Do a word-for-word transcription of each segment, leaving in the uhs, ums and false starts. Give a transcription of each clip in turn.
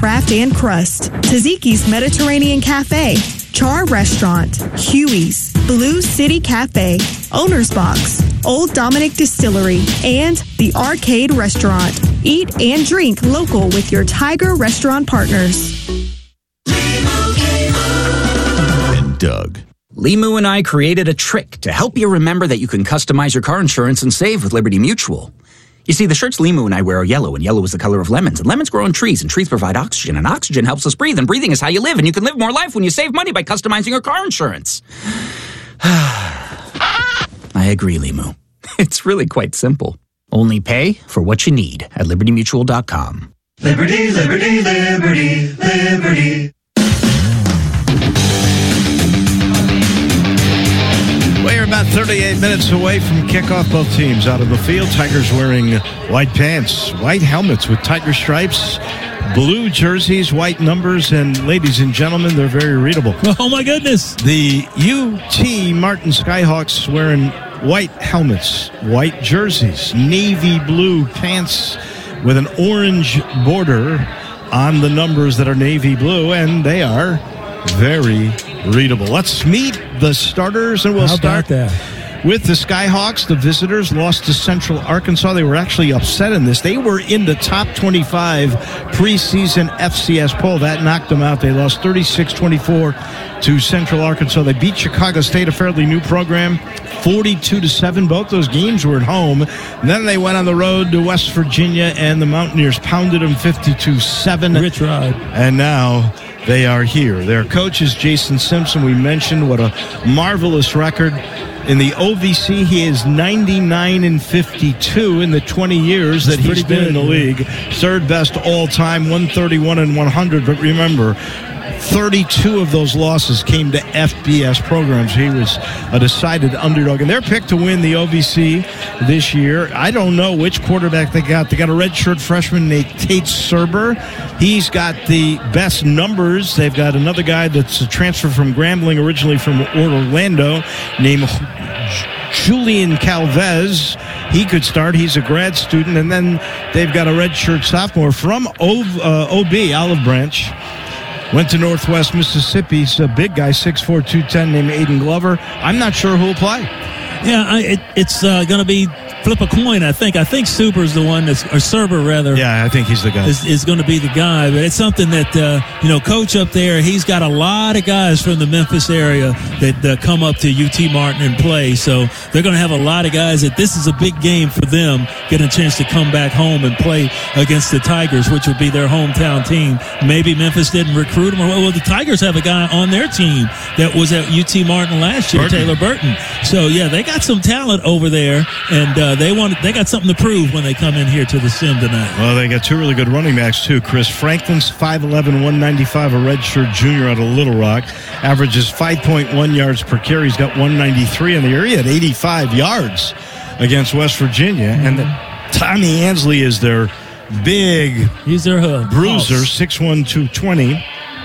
craft and crust. Taziki's Mediterranean Cafe, Char Restaurant, Huey's, Blue City Cafe, Owner's Box, Old Dominic Distillery, and the Arcade Restaurant. Eat and drink local with your Tiger restaurant partners. And Doug. Limu and I created a trick to help you remember that you can customize your car insurance and save with Liberty Mutual. You see, the shirts Limu and I wear are yellow, and yellow is the color of lemons. And lemons grow on trees, and trees provide oxygen, and oxygen helps us breathe, and breathing is how you live, and you can live more life when you save money by customizing your car insurance. I agree, Limu. It's really quite simple. Only pay for what you need at liberty mutual dot com. Liberty, liberty, liberty, liberty. We're about thirty-eight minutes away from kickoff. Both teams out of the field. Tigers wearing white pants, white helmets with tiger stripes, blue jerseys, white numbers, and ladies and gentlemen, they're very readable. Oh, my goodness. The U T Martin Skyhawks wearing white helmets, white jerseys, navy blue pants with an orange border on the numbers that are navy blue, and they are very readable. Let's meet the starters, and we'll How start about that? with the Skyhawks. The visitors lost to Central Arkansas. They were actually upset in this. They were in the top twenty-five preseason F C S poll. That knocked them out. They lost thirty-six twenty-four to Central Arkansas. They beat Chicago State, a fairly new program, forty-two to seven. Both those games were at home. And then they went on the road to West Virginia, and the Mountaineers pounded them fifty-two seven. Rich ride. And now they are here. Their coach is Jason Simpson. We mentioned what a marvelous record. In the O V C, he is ninety-nine and fifty-two in the twenty years that That's he's been good, in the man. league. Third best all time, one thirty-one and one hundred. But remember, thirty-two of those losses came to F B S programs. He was a decided underdog. And they're picked to win the O V C this year. I don't know which quarterback they got. They got a redshirt freshman named Tate Serber. He's got the best numbers. They've got another guy that's a transfer from Grambling, originally from Orlando, named Julian Calvez. He could start. He's a grad student. And then they've got a redshirt sophomore from o, uh, O B, Olive Branch. Went to Northwest Mississippi. He's a big guy, six four, two ten, named Aiden Glover. I'm not sure who'll play. Yeah, I, it, it's uh, going to be flip a coin, I think. I think Super's the one that's, or Serber rather. Yeah, I think he's the guy. Is, is going to be the guy. But it's something that, uh, you know, coach up there, he's got a lot of guys from the Memphis area that uh, come up to U T Martin and play. So they're going to have a lot of guys that this is a big game for them, getting a chance to come back home and play against the Tigers, which would be their hometown team. Maybe Memphis didn't recruit him. Or, well, the Tigers have a guy on their team that was at U T Martin last year, Burton. Taylor Burton. So, yeah, they got some talent over there, and uh, they want they got something to prove when they come in here to the Sim tonight. Well, they got two really good running backs, too. Chris Franklin's five eleven, one ninety-five, a redshirt junior out of Little Rock. Averages five point one yards per carry. He's got one ninety-three in the area. He had eighty-five yards against West Virginia. Mm-hmm. And the, Tommy Ansley is their big He's their hub. bruiser, six one, two twenty.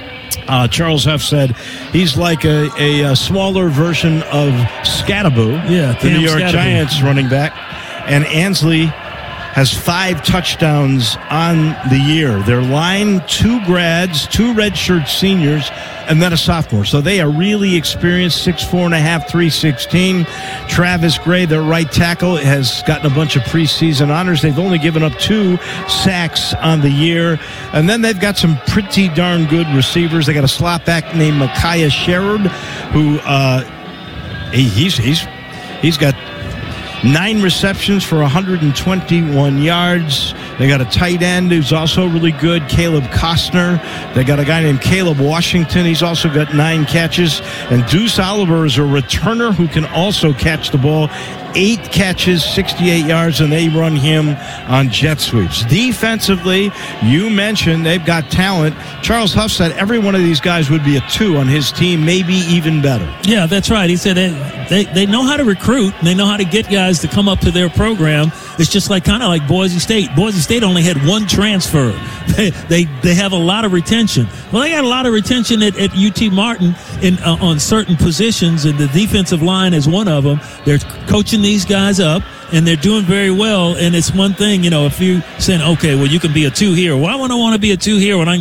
Uh, Charles Huff said he's like a, a, a smaller version of Scattaboo, Yeah, the Cam New York Scattaboo. Giants running back. And Ansley has five touchdowns on the year. Their line, two grads, two redshirt seniors, and then a sophomore. So they are really experienced, six four and a half, three sixteen. Travis Gray, their right tackle, has gotten a bunch of preseason honors. They've only given up two sacks on the year. And then they've got some pretty darn good receivers. They got a slot back named Micaiah Sherrod, who uh, he, he's he's he's got nine receptions for one hundred twenty-one yards. They got a tight end who's also really good, Caleb Costner. They got a guy named Caleb Washington. He's also got nine catches. And Deuce Oliver is a returner who can also catch the ball. Eight catches, sixty-eight yards, and they run him on jet sweeps. Defensively, you mentioned they've got talent. Charles Huff said every one of these guys would be a two on his team, maybe even better. Yeah, that's right. He said they, they, they know how to recruit, and they know how to get guys to come up to their program. It's just like kind of like Boise State. Boise State only had one transfer. They they, they have a lot of retention. Well, they got a lot of retention at, at U T Martin in uh, on certain positions, and the defensive line is one of them. They're coaching these guys up, and they're doing very well. And it's one thing, you know, if you're saying, okay, well, you can be a two here. Why would I want to be a two here when I can